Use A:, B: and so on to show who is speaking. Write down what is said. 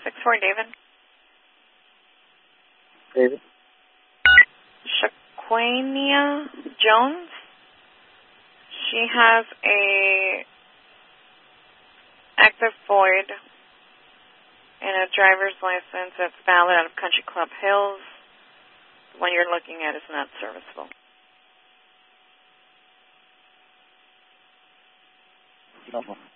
A: 6-4, David.
B: David.
A: Shaquania Jones. She has a active void and a driver's license that's valid out of Country Club Hills. The one you're looking at is not serviceable.
B: No.